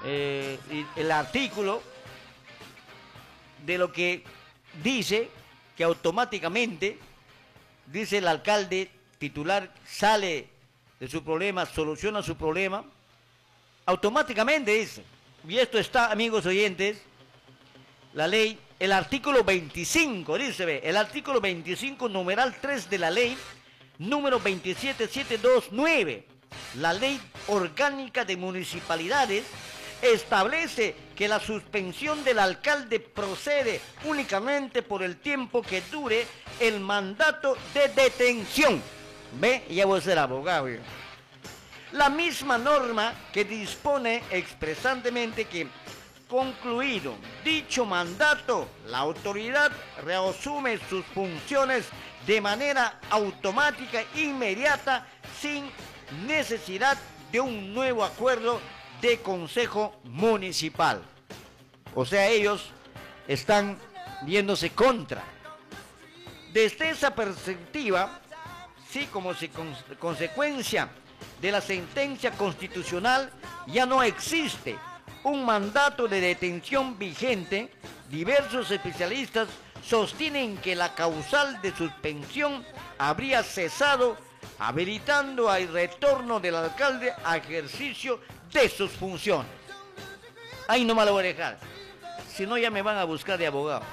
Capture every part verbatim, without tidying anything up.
eh, el artículo de lo que dice que automáticamente, dice el alcalde titular, sale de su problema, soluciona su problema, automáticamente dice, y esto está, amigos oyentes, la ley, el artículo veinticinco, dice, ve, el artículo veinticinco, numeral tres de la ley, número veintisiete mil setecientos veintinueve, la ley orgánica de municipalidades, establece que la suspensión del alcalde procede únicamente por el tiempo que dure el mandato de detención. ¿Ve? Ya voy a ser abogado. Yo. La misma norma que dispone expresantemente que, concluido dicho mandato, la autoridad reasume sus funciones de manera automática e inmediata sin necesidad de un nuevo acuerdo de Consejo Municipal. O sea, ellos están viéndose contra. Desde esa perspectiva, sí, como si con, consecuencia de la sentencia constitucional ya no existe un mandato de detención vigente, diversos especialistas sostienen que la causal de suspensión habría cesado, habilitando al retorno del alcalde a ejercicio de sus funciones. Ahí no me lo voy a dejar, si no ya me van a buscar de abogado.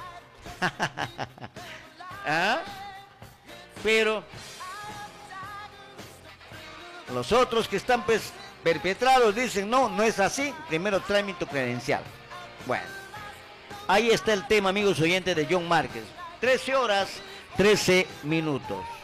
¿Ah? Pero los otros que están pues perpetrados dicen, no, no es así, primero tráeme tu credencial. Bueno, ahí está el tema, amigos oyentes, de John Márquez. trece horas, trece minutos.